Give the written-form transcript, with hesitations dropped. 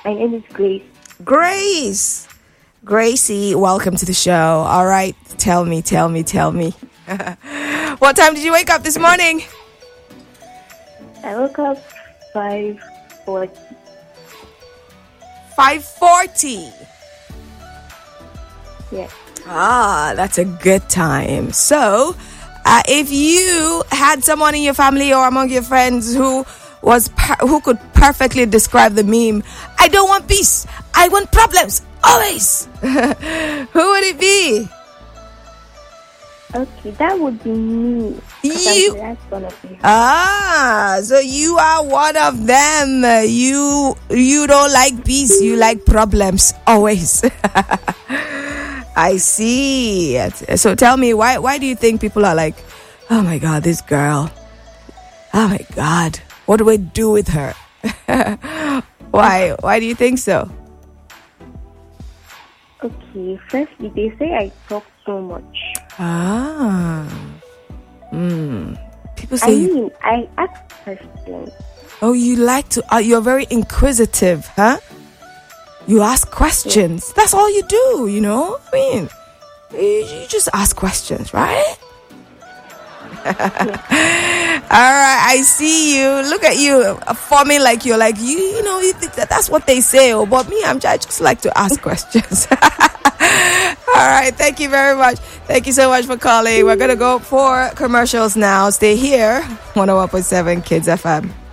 My name is Grace. Grace. Gracie, welcome to the show. All right, tell me. What time did you wake up this morning? I woke up 5:40. 5:40. Yes. That's a good time. So, if you had someone in your family or among your friends who could perfectly describe the meme, I don't want peace, I want problems, always. Who would it be? Okay, that would be me. You. That's one of you. So you are one of them. You don't like peace, you like problems, always. I see. So tell me, why do you think people are like, oh my God, this girl, oh my God, what do I do with her? Why do you think so? Okay, firstly, they say I talk so much. People say I ask questions. Oh, you like to, you're very inquisitive, huh? You ask questions. That's all you do, you know? I mean, you just ask questions, right? All right, I see you. Look at you, forming like you're like, you know, that's what they say. Oh, but me, I just like to ask questions. All right, thank you very much. Thank you so much for calling. We're going to go for commercials now. Stay here, 101.7 Kids FM.